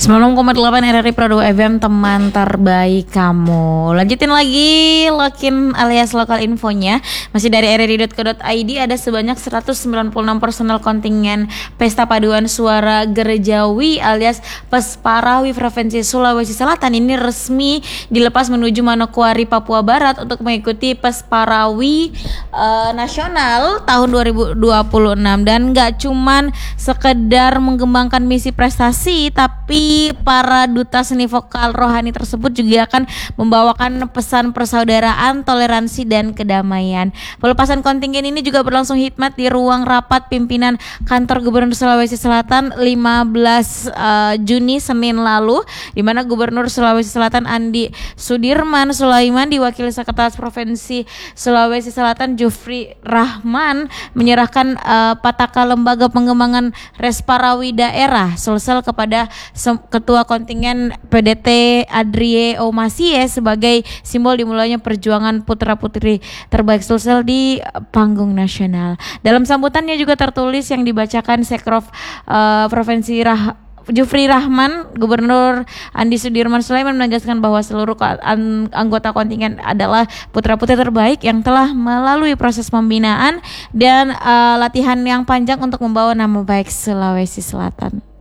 96,8 RRI Pro 2 FM, teman terbaik kamu. Lanjutin lagi Lokin alias lokal infonya. Masih dari rri.co.id. Ada sebanyak 196 personel kontingen Pesta Paduan Suara Gerejawi alias Pesparawi Provinsi Sulawesi Selatan ini resmi dilepas menuju Manokwari, Papua Barat untuk mengikuti Pesparawi Nasional tahun 2026. Dan gak cuman sekedar mengembangkan misi prestasi, tapi para duta seni vokal rohani tersebut juga akan membawakan pesan persaudaraan, toleransi, dan kedamaian. Pelepasan kontingen ini juga berlangsung hikmat di ruang rapat pimpinan kantor Gubernur Sulawesi Selatan 15 Juni Senin lalu, di mana Gubernur Sulawesi Selatan Andi Sudirman Sulaiman diwakili Sekretaris Provinsi Sulawesi Selatan Jufri Rahman menyerahkan Pataka Lembaga Pengembangan Resparawi Daerah Sulsel kepada Ketua Kontingen PDT Adrie Omasie sebagai simbol dimulainya perjuangan putra-putri terbaik Sulsel di panggung nasional. Dalam sambutannya juga tertulis yang dibacakan Sekrov Provinsi Jufri Rahman, Gubernur Andi Sudirman Sulaiman menegaskan bahwa seluruh anggota kontingen adalah putra-putri terbaik yang telah melalui proses pembinaan dan latihan yang panjang untuk membawa nama baik Sulawesi Selatan.